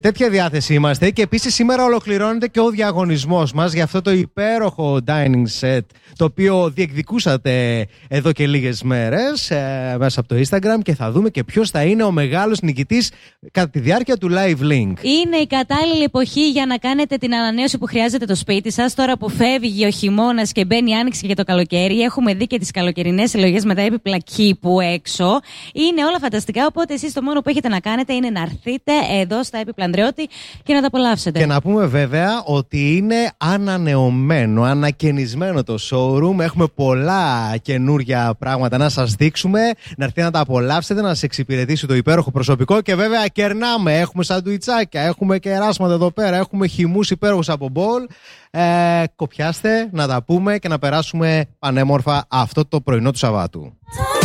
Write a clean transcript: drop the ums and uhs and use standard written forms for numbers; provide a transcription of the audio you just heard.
Τέτοια διάθεση είμαστε και επίσης σήμερα ολοκληρώνεται και ο διαγωνισμός μας για αυτό το υπέροχο dining set το οποίο διεκδικούσατε εδώ και λίγες μέρες μέσα από το Instagram και θα δούμε και ποιος θα είναι ο μεγάλος νικητής κατά τη διάρκεια του live link. Είναι η κατάλληλη εποχή για να κάνετε την ανανέωση που χρειάζεται το σπίτι σας τώρα που φεύγει ο χειμώνας και μπαίνει η άνοιξη και το καλοκαίρι. Έχουμε δει και τις καλοκαιρινές συλλογές με τα έπιπλα κήπου έξω. Είναι όλα φανταστικά, οπότε εσείς το μόνο που έχετε να κάνετε είναι να έρθετε εδώ στα έπιπλα Ανδρεώτη και να τα απολαύσετε. Και να πούμε βέβαια ότι είναι ανανεωμένο, ανακαινισμένο το showroom. Έχουμε πολλά καινούργια πράγματα να σας δείξουμε. Να έρθετε να τα απολαύσετε, να σας εξυπηρετήσει το υπέροχο προσωπικό. Και βέβαια κερνάμε. Έχουμε σαντουιτσάκια, έχουμε κεράσματα εδώ πέρα, έχουμε χυμούς υπέροχους από μπολ. Κοπιάστε, να τα πούμε και να περάσουμε πανέμορφα αυτό το πρωινό του Σαββάτου.